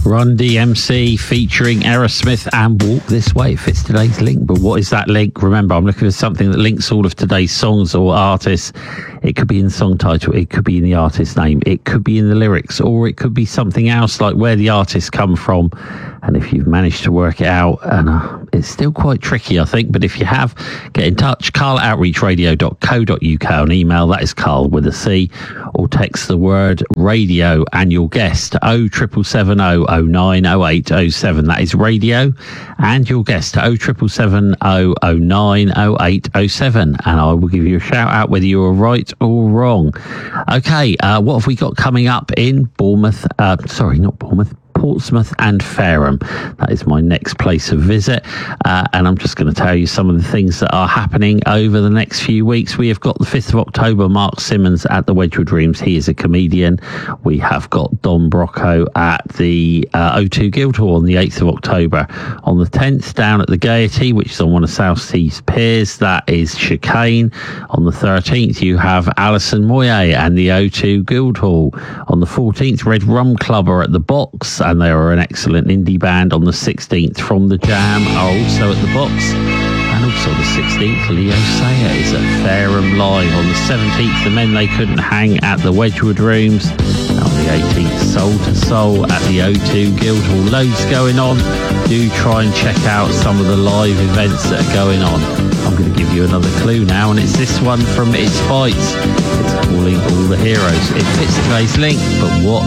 Run DMC featuring Aerosmith and Walk This Way. It fits today's link, but what is that link? Remember, I'm looking for something that links all of today's songs or artists. It could be in the song title, it could be in the artist's name, it could be in the lyrics, or it could be something else like where the artist come from. And if you've managed to work it out, and it's still quite tricky, I think, but if you have, get in touch, carl@outreachradio.co.uk on email, that is Carl with a C, or text the word radio and your guest 07770 090807. That is radio and your guest 07770 090807, and I will give you a shout out whether you are right or wrong. Okay, what have we got coming up in Bournemouth? Portsmouth and Fareham. That is my next place of visit, and I'm just going to tell you some of the things that are happening over the next few weeks. We have got the 5th of October, Mark Simmons at the Wedgwood Rooms. He is a comedian. We have got Don Brocco at the O2 Guildhall on the 8th of October. On the 10th, down at the Gaiety, which is on one of South Sea's piers, that is Chicane. On the 13th, you have Alison Moyet and the O2 Guildhall. On the 14th, Red Rum Club are at the Box, and they are an excellent indie band. On the 16th, From the Jam are also at the Box. And also the 16th, Leo Sayer is at Fareham Live. On the 17th, The Men They Couldn't Hang at the Wedgwood Rooms. And on the 18th, Soul to Soul at the O2 Guildhall. Loads going on. Do try and check out some of the live events that are going on. I'm going to give you another clue now, and it's this one from It's Fights. It's calling All the Heroes. It fits today's link, but what